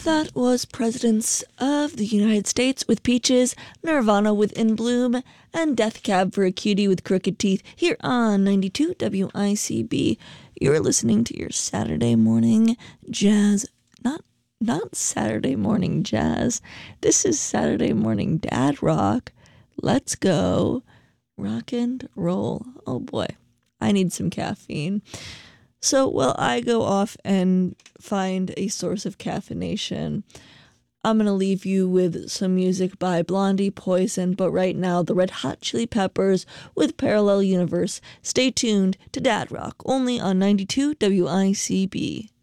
That was Presidents of the United States with Peaches, Nirvana with In Bloom, and Death Cab for a Cutie with Crooked Teeth here on 92 WICB. You're listening to your Saturday morning jazz. Not Saturday morning jazz. This is Saturday morning dad rock. Let's go. Rock and roll. Oh boy, I need some caffeine. So while I go off and find a source of caffeination, I'm going to leave you with some music by Blondie, Poison, but right now the Red Hot Chili Peppers with Parallel Universe. Stay tuned to Dad Rock, only on 92 WICB.